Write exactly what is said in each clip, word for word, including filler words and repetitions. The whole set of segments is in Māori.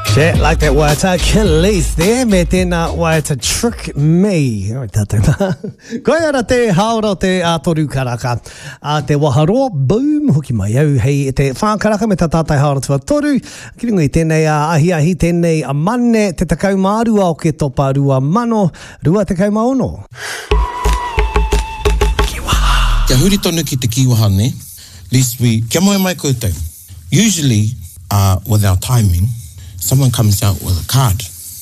Shit, like that word, Khalees there, me tēnā word to trick me. Oi, tātou nā. Koe ara te haora te ātoru karaka. A te waharoa, boom, hoki mai au. Hei, te whākaraka me tā tātai haora tua toru. Kiringo i tēnei a ahi ahi, tēnei a mane, te takau mārua o ke topa rua mano, rua te kau maono. Kiwaha. Kia huri tonu ki te kiwaha ne. Least we, kia moe mai koutou. Usually, uh, with our timing, someone comes out with a card.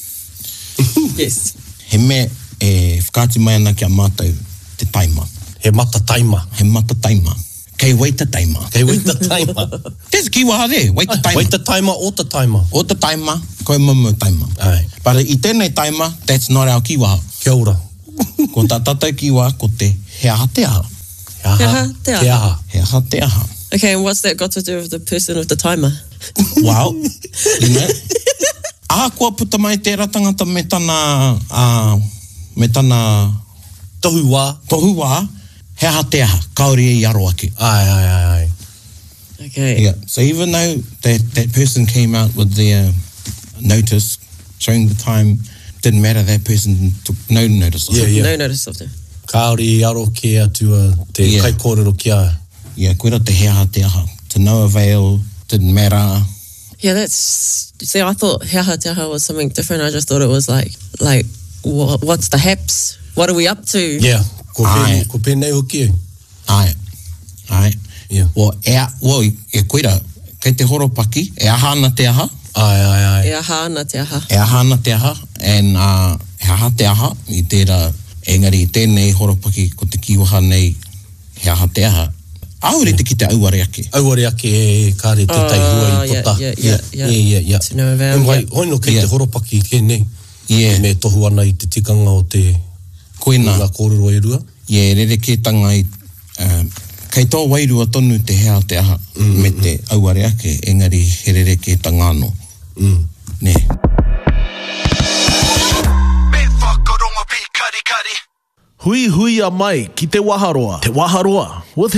Yes. He me e whakaati mai ana kia mātou te taima. He mata taima. He mata taima. Kei waita taima. Kei waita taima. There's kiwaha there. Waita taima. Waita taima o ta taima. O ta taima, koe mamu taima. Ai. But i tēnei taima, that's not our kiwaha. Kia ora. Ko tā tātou kiwaha, ko te he aha te aha. He aha te aha. He aha. He aha te aha. Okay, and what's that got to do with the person with the timer? Wow. You know? Ah, kua puta mai tērā tangata me tana, uh, me tana Tohu wā. tohu wā, he aha te aha, kaori e aro ake. Ai, ai, ai, ai. Okay. Yeah. So even though that, that person came out with their notice, showing the time, didn't matter, that person took no notice of Yeah, it. yeah. No notice of them. Kaori aro ke atua te Yeah. kai kōrero kia. Yeah, koera te he aha te aha. To no avail, didn't matter. Yeah, that's... See, I thought he aha te aha was something different. I just thought it was like, like, wha- what's the haps? What are we up to? Yeah. Ko Ai. pēnei, ko pēnei hoki. Ai, ai. Yeah. Well, e, well, e koera, kei te horopaki, e aha ana te aha, Ai, ai, ai. E aha ana te aha. e aha ana te aha, and uh, he aha te aha, i tērā, engari i tēnei horopaki ko te kiwaha nei, he aha te aha. Aure te ki te auare ake. Auare ake e kāre te tai hua Oh, i yeah, pota. yeah, yeah, yeah. Yeah, yeah, yeah. To know about, E mai, yeah. hoino kei Yeah. te horopaki ke nei. Yeah. Me tohu ana i te tikanga o te Koina. ngā kōrero e rua. Yeah, rere ke tanga i, uh, kei tō wairua tonu te hea te aha, mm, me te auare ake, engari he rere ke tanga anō. Mm. Ne. Hui hui a mai ki te waharoa. Te waharoa. With